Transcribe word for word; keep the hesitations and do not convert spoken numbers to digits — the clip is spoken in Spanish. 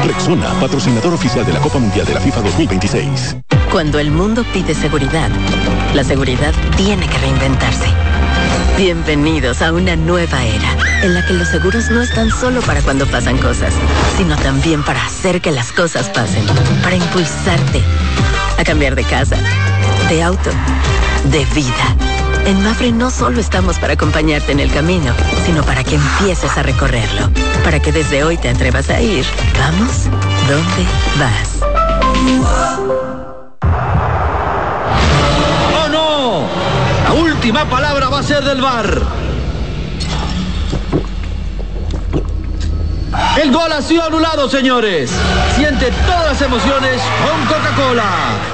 Rexona, patrocinador oficial de la Copa Mundial de la FIFA dos mil veintiséis. Cuando el mundo pide seguridad, la seguridad tiene que reinventarse. Bienvenidos a una nueva era, en la que los seguros no están solo para cuando pasan cosas, sino también para hacer que las cosas pasen, para impulsarte a cambiar de casa, de auto, de vida. En Mapfre no solo estamos para acompañarte en el camino, sino para que empieces a recorrerlo, para que desde hoy te atrevas a ir. Vamos, ¿dónde vas? ¡Oh, no! La última palabra va a ser del V A R. El gol ha sido anulado, señores. Siente todas las emociones con Coca-Cola.